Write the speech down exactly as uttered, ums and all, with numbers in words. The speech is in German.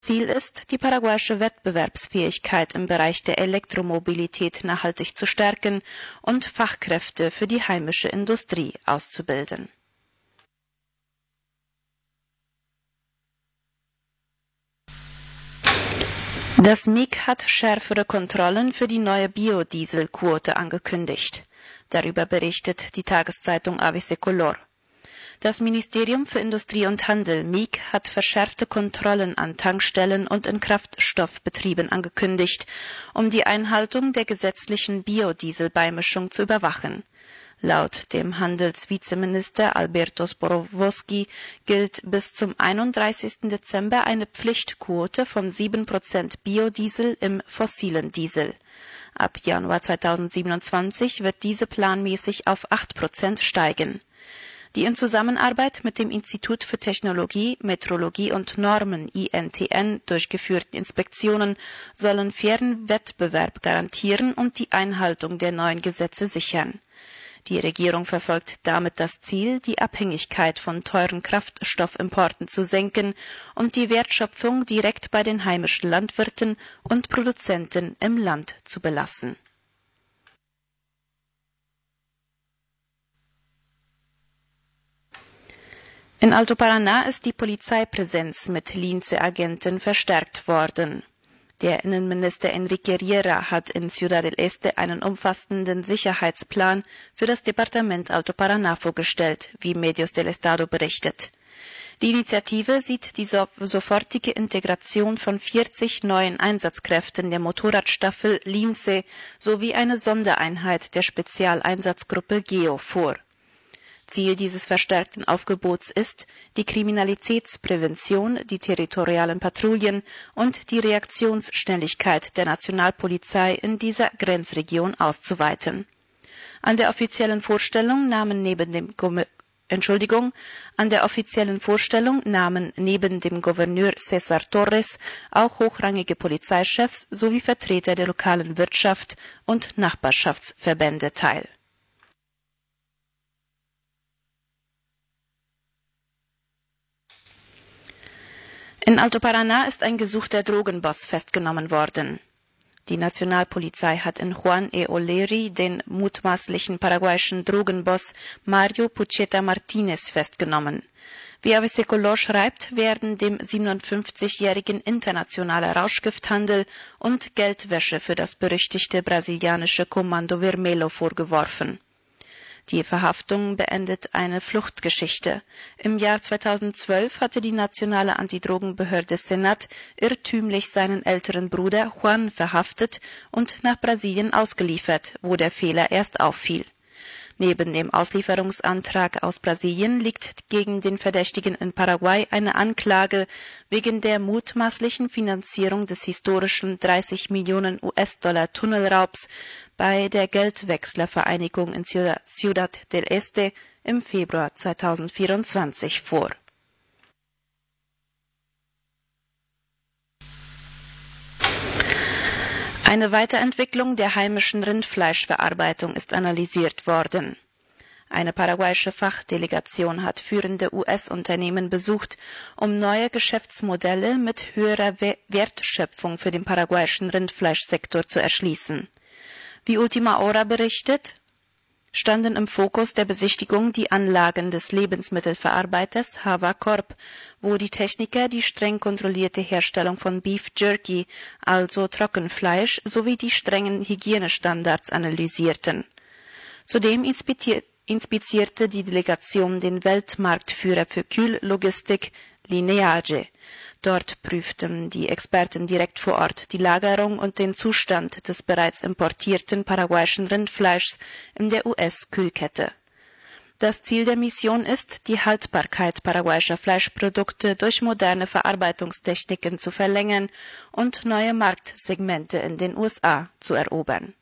Ziel ist, die paraguayische Wettbewerbsfähigkeit im Bereich der Elektromobilität nachhaltig zu stärken und Fachkräfte für die heimische Industrie auszubilden. Das M I G hat schärfere Kontrollen für die neue Biodieselquote angekündigt. Darüber berichtet die Tageszeitung A B C Color. Das Ministerium für Industrie und Handel M I G hat verschärfte Kontrollen an Tankstellen und in Kraftstoffbetrieben angekündigt, um die Einhaltung der gesetzlichen Biodieselbeimischung zu überwachen. Laut dem Handelsvizeminister Alberto Sporowski gilt bis zum einunddreißigsten Dezember eine Pflichtquote von sieben Prozent Biodiesel im fossilen Diesel. Ab Januar zweitausendsiebenundzwanzig wird diese planmäßig auf acht Prozent steigen. Die in Zusammenarbeit mit dem Institut für Technologie, Metrologie und Normen I N T N durchgeführten Inspektionen sollen fairen Wettbewerb garantieren und die Einhaltung der neuen Gesetze sichern. Die Regierung verfolgt damit das Ziel, die Abhängigkeit von teuren Kraftstoffimporten zu senken und die Wertschöpfung direkt bei den heimischen Landwirten und Produzenten im Land zu belassen. In Alto Paraná ist die Polizeipräsenz mit Lince-Agenten verstärkt worden. Der Innenminister Enrique Riera hat in Ciudad del Este einen umfassenden Sicherheitsplan für das Departement Alto Paraná vorgestellt, wie Medios del Estado berichtet. Die Initiative sieht die so sofortige Integration von vierzig neuen Einsatzkräften der Motorradstaffel Lince sowie eine Sondereinheit der Spezialeinsatzgruppe Geo vor. Ziel dieses verstärkten Aufgebots ist, die Kriminalitätsprävention, die territorialen Patrouillen und die Reaktionsschnelligkeit der Nationalpolizei in dieser Grenzregion auszuweiten. An der offiziellen Vorstellung nahmen neben dem Go- Entschuldigung, an der offiziellen Vorstellung nahmen neben dem Gouverneur César Torres auch hochrangige Polizeichefs sowie Vertreter der lokalen Wirtschaft und Nachbarschaftsverbände teil. In Alto Paraná ist ein gesuchter Drogenboss festgenommen worden. Die Nationalpolizei hat in Juan E. Oleri den mutmaßlichen paraguayischen Drogenboss Mario Pucheta Martínez festgenommen. Wie A B C Color schreibt, werden dem siebenundfünfzigjährigen internationaler Rauschgifthandel und Geldwäsche für das berüchtigte brasilianische Comando Vermelho vorgeworfen. Die Verhaftung beendet eine Fluchtgeschichte. Im Jahr zweitausendzwölf hatte die nationale Antidrogenbehörde Senat irrtümlich seinen älteren Bruder Juan verhaftet und nach Brasilien ausgeliefert, wo der Fehler erst auffiel. Neben dem Auslieferungsantrag aus Brasilien liegt gegen den Verdächtigen in Paraguay eine Anklage wegen der mutmaßlichen Finanzierung des historischen dreißig Millionen US-Dollar Tunnelraubs bei der Geldwechslervereinigung in Ciudad del Este im Februar zweitausendvierundzwanzig vor. Eine Weiterentwicklung der heimischen Rindfleischverarbeitung ist analysiert worden. Eine paraguayische Fachdelegation hat führende U S-Unternehmen besucht, um neue Geschäftsmodelle mit höherer Wertschöpfung für den paraguayischen Rindfleischsektor zu erschließen. Wie Ultima Hora berichtet, standen im Fokus der Besichtigung die Anlagen des Lebensmittelverarbeiters Hava Corp, wo die Techniker die streng kontrollierte Herstellung von Beef Jerky, also Trockenfleisch, sowie die strengen Hygienestandards analysierten. Zudem inspizierte die Delegation den Weltmarktführer für Kühllogistik Lineage. Dort prüften die Experten direkt vor Ort die Lagerung und den Zustand des bereits importierten paraguayischen Rindfleischs in der U S-Kühlkette. Das Ziel der Mission ist, die Haltbarkeit paraguayischer Fleischprodukte durch moderne Verarbeitungstechniken zu verlängern und neue Marktsegmente in den U S A zu erobern.